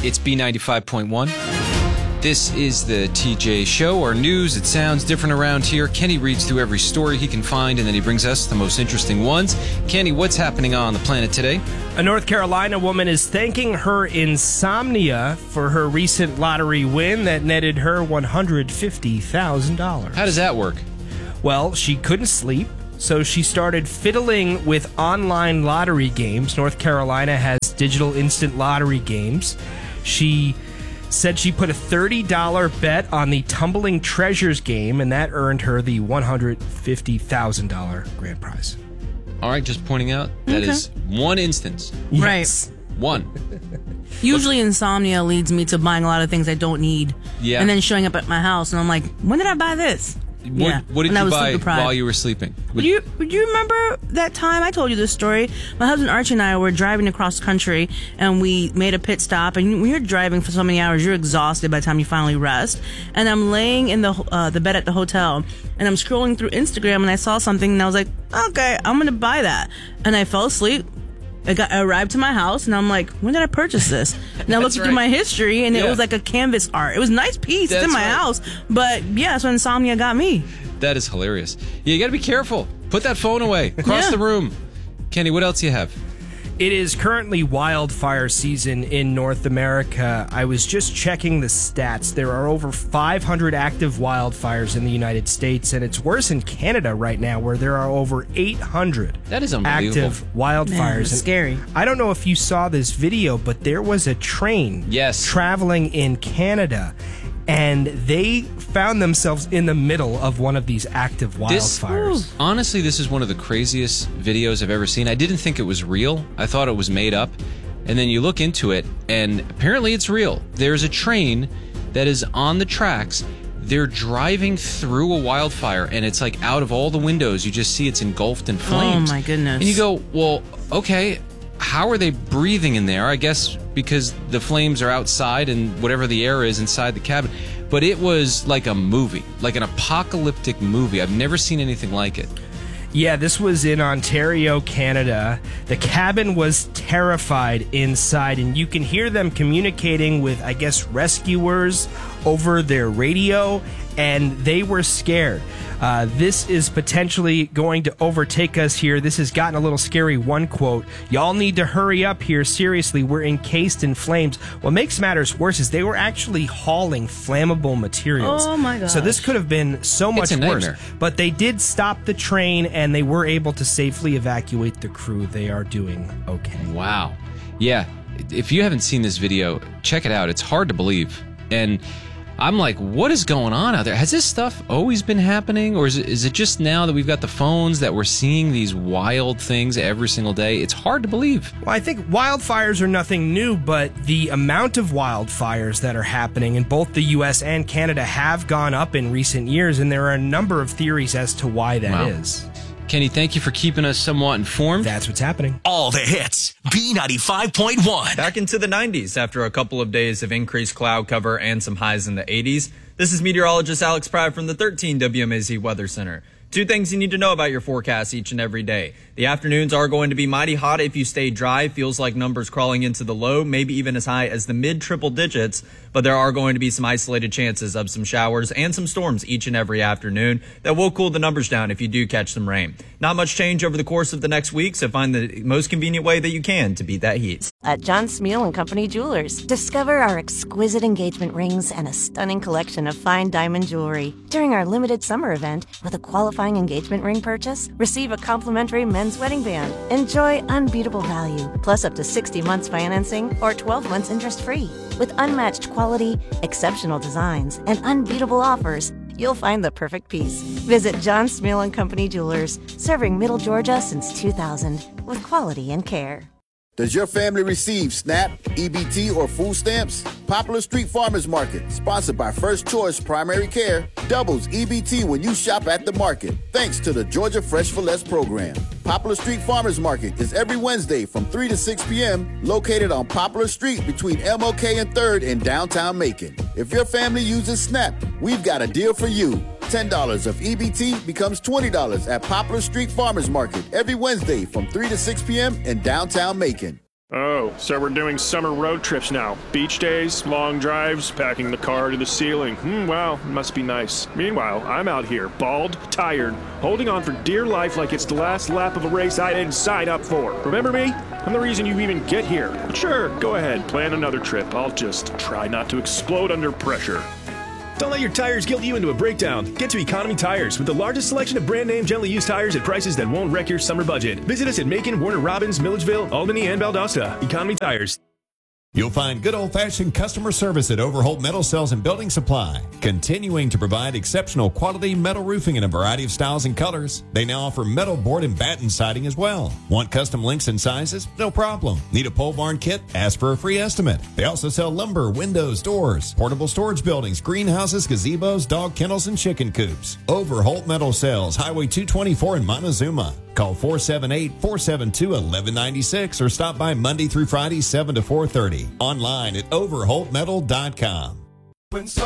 It's B95.1. This is the TJ Show, our news. It sounds different around here. Kenny reads through every story he can find, and then he brings us the most interesting ones. Kenny, what's happening on the planet today? A North Carolina woman is thanking her insomnia for her recent lottery win that netted her $150,000. How does that work? Well, she couldn't sleep, so she started fiddling with online lottery games. North Carolina has digital instant lottery games. She said she put a $30 bet on the Tumbling Treasures game, and that earned her the $150,000 grand prize. All right, just pointing out that is one instance. Yes. Right. One. Usually insomnia leads me to buying a lot of things I don't need. Yeah. And then showing up at my house, and I'm like, when did I buy this? What did you buy while you were sleeping? Would you remember that time I told you this story? My husband Archie and I were driving across country, and we made a pit stop. And when you're driving for so many hours, you're exhausted by the time you finally rest. And I'm laying in the bed at the hotel, and I'm scrolling through Instagram, and I saw something, and I was like, okay, I'm gonna buy that. And I fell asleep. I arrived to my house, and I'm like, when did I purchase this? And I looked through my history, and it was like a canvas art. It was a nice piece. It's in my house. But, yeah, so insomnia got me. That is hilarious. Yeah, you got to be careful. Put that phone away. Across the room. Kenny, what else do you have? It is currently wildfire season in North America. I was just checking the stats. There are over 500 active wildfires in the United States, and it's worse in Canada right now, where there are over 800 That is unbelievable. active wildfires. Man, it's scary. I don't know if you saw this video, but there was a train traveling in Canada, and they found themselves in the middle of one of these active wildfires. Honestly, this is one of the craziest videos I've ever seen. I didn't think it was real. I thought it was made up. And then you look into it, and apparently it's real. There's a train that is on the tracks. They're driving through a wildfire, and it's like out of all the windows, you just see it's engulfed in flames. Oh, my goodness. And you go, well, okay, how are they breathing in there? I guess because the flames are outside and whatever the air is inside the cabin. But it was like a movie, like an apocalyptic movie. I've never seen anything like it. Yeah, this was in Ontario, Canada. The cabin was terrified inside, and you can hear them communicating with, I guess, rescuers over their radio, and they were scared. This is potentially going to overtake us here. This has gotten a little scary. One quote, "Y'all need to hurry up here. Seriously, we're encased in flames." What makes matters worse is they were actually hauling flammable materials. Oh, my gosh. So this could have been so much worse. But they did stop the train, and they were able to safely evacuate the crew. They are doing okay. Wow. Yeah, if you haven't seen this video, check it out. It's hard to believe. And I'm like, what is going on out there? Has this stuff always been happening? Or is it just now that we've got the phones that we're seeing these wild things every single day? It's hard to believe. Well, I think wildfires are nothing new, but the amount of wildfires that are happening in both the U.S. and Canada have gone up in recent years, and there are a number of theories as to why that is. Kenny, thank you for keeping us somewhat informed. That's what's happening. All the hits. B95.1. Back into the 90s after a couple of days of increased cloud cover and some highs in the 80s. This is meteorologist Alex Pratt from the 13 WMAZ Weather Center. Two things you need to know about your forecast each and every day. The afternoons are going to be mighty hot if you stay dry. Feels like numbers crawling into the low, maybe even as high as the mid-triple digits. But there are going to be some isolated chances of some showers and some storms each and every afternoon that will cool the numbers down if you do catch some rain. Not much change over the course of the next week, so find the most convenient way that you can to beat that heat. At John Smeal & Company Jewelers, discover our exquisite engagement rings and a stunning collection of fine diamond jewelry. During our limited summer event, with a qualifying engagement ring purchase, receive a complimentary men's wedding band. Enjoy unbeatable value, plus up to 60 months financing or 12 months interest-free. With unmatched quality, exceptional designs, and unbeatable offers, you'll find the perfect piece. Visit John Smeal & Company Jewelers, serving Middle Georgia since 2000 with quality and care. Does your family receive SNAP, EBT, or food stamps? Poplar Street Farmers Market, sponsored by First Choice Primary Care, doubles EBT when you shop at the market, thanks to the Georgia Fresh for Less program. Poplar Street Farmers Market is every Wednesday from 3 to 6 p.m., located on Poplar Street between MLK and 3rd in downtown Macon. If your family uses SNAP, we've got a deal for you. $10 of EBT becomes $20 at Poplar Street Farmers Market every Wednesday from 3 to 6 p.m. in downtown Macon. Oh, so we're doing summer road trips now. Beach days, long drives, packing the car to the ceiling. Wow, must be nice. Meanwhile, I'm out here, bald, tired, holding on for dear life like it's the last lap of a race I didn't sign up for. Remember me? I'm the reason you even get here. But sure, go ahead, plan another trip. I'll just try not to explode under pressure. Don't let your tires guilt you into a breakdown. Get to Economy Tires with the largest selection of brand name gently used tires at prices that won't wreck your summer budget. Visit us at Macon, Warner Robins, Milledgeville, Albany, and Valdosta. Economy Tires. You'll find good old-fashioned customer service at Overholt Metal Cells and Building Supply, continuing to provide exceptional quality metal roofing in a variety of styles and colors. They now offer metal board and batten siding as well. Want custom lengths and sizes? No problem. Need a pole barn kit? Ask for a free estimate. They also sell lumber, windows, doors, portable storage buildings, greenhouses, gazebos, dog kennels, and chicken coops. Overholt Metal Cells, Highway 224 in Montezuma. Call 478-472-1196 or stop by Monday through Friday, 7 to 4:30. Online at overholtmetal.com.